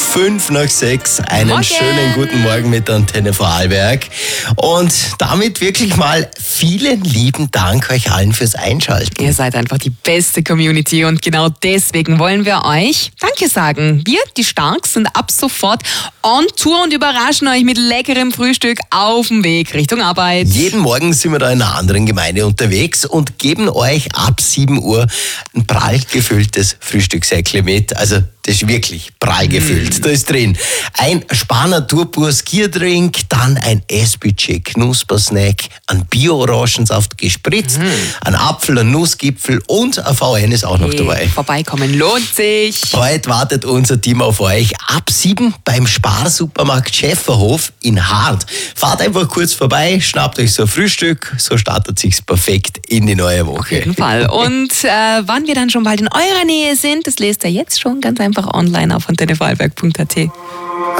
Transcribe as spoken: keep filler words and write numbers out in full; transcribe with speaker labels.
Speaker 1: fünf nach sechs. Einen
Speaker 2: Morgen.
Speaker 1: schönen guten Morgen mit der Antenne Vorarlberg. Und damit wirklich mal vielen lieben Dank euch allen fürs Einschalten.
Speaker 2: Ihr seid einfach die beste Community und genau deswegen wollen wir euch Danke sagen. Wir, die Starks, sind ab sofort on Tour und überraschen euch mit leckerem Frühstück auf dem Weg Richtung Arbeit.
Speaker 1: Jeden Morgen sind wir da in einer anderen Gemeinde unterwegs und geben euch ab sieben Uhr ein prall gefülltes Frühstückssäckle mit. Also das ist wirklich prall gefüllt. Mm. Da ist drin ein Spaner Turpur Skierdrink, dann ein Essbudget Knuspersnack, ein Bio-Orangensaft gespritzt, mm. ein Apfel, ein Nussgipfel und ein V N ist auch noch hey, dabei.
Speaker 2: Vorbeikommen lohnt sich.
Speaker 1: Heute wartet unser Team auf euch ab sieben beim Sparsupermarkt Schäferhof in Hart. Fahrt einfach kurz vorbei, schnappt euch so ein Frühstück, so startet sich's perfekt in die neue Woche.
Speaker 2: Auf jeden Fall. Und äh, wann wir dann schon bald in eurer Nähe sind, das lest ihr jetzt schon ganz einfach online auf antenne vorarlberg punkt a t.